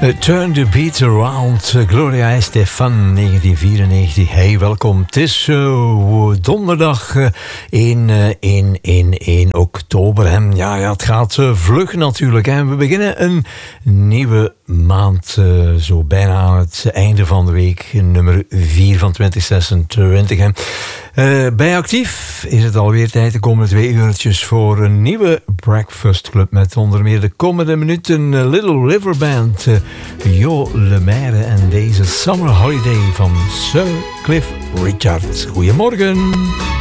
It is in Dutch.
Turn the Beat Around, Gloria Estefan, 1994. Hey, welkom. Het is donderdag 1 oktober. Hè. Ja, het gaat vlug natuurlijk. Hè. We beginnen een nieuwe maand, zo bijna aan het einde van de week. Nummer 4 van 2026. Hè. Bij Actief is het alweer tijd de komende 2 uurtjes voor een nieuwe Breakfast Club. Met onder meer de komende minuten Little River Band, Jo Lemaire en deze Summer Holiday van Sir Cliff Richard. Goedemorgen.